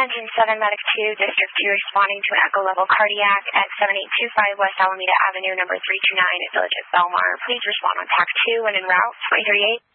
Engine 7 Medic 2, District 2 responding to an echo level cardiac at 7825 West Alameda Avenue, number 329 at Village of Belmar. Please respond on TAC 2 when en route, 2038.